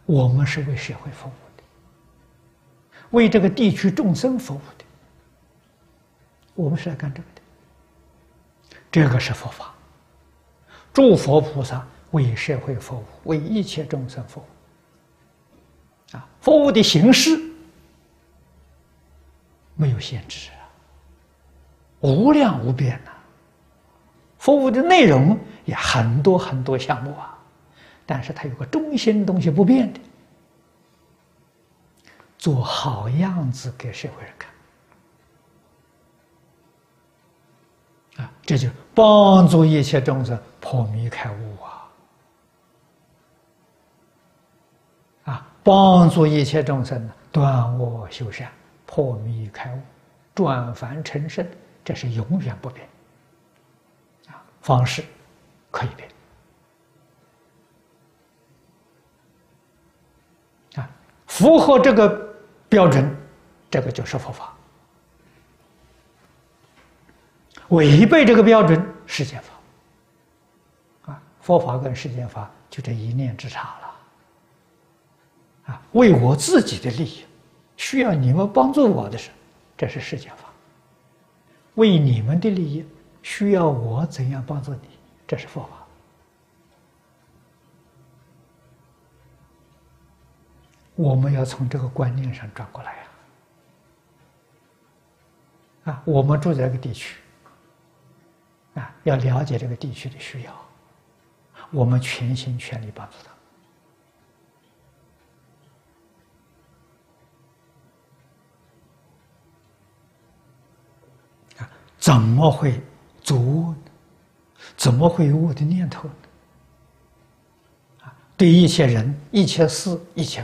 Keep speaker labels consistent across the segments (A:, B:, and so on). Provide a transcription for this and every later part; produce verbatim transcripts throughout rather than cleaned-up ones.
A: 我们是为社会服务的，为这个地区众生服务的，我们是来干这个的。这个是佛法，诸佛菩萨为社会服务，为一切众生服务。啊，服务的形式没有限制啊，无量无边呐、啊。服务的内容也很多很多项目啊，但是它有个中心东西不变的，做好样子给社会人看。啊，这就帮助一切众生破迷开悟啊！啊，帮助一切众生断恶修善、破迷开悟、转凡成圣，这是永远不变。啊，方式可以变。啊，符合这个标准，这个就是佛法。违背这个标准，世间法。啊，佛法跟世间法就这一念之差了。啊，为我自己的利益，需要你们帮助我的时候，这是世间法；为你们的利益，需要我怎样帮助你，这是佛法。我们要从这个观念上转过来呀！啊，我们住在这个地区。啊，要了解这个地区的需要，我们全心全力帮助他。啊，怎么会作恶呢？怎么会有恶的念头呢？啊，对一切人、一切事、一切物，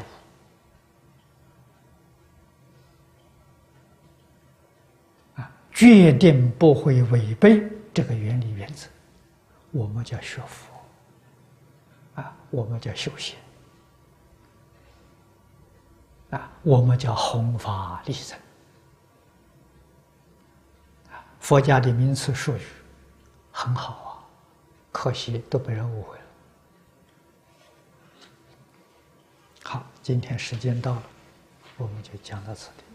A: 啊，决定不会违背这个原理原则，我们叫学佛，啊，我们叫修行，啊，我们叫弘法利生，啊，佛家的名词术语很好啊，可惜都被人误会了。好，今天时间到了，我们就讲到此地。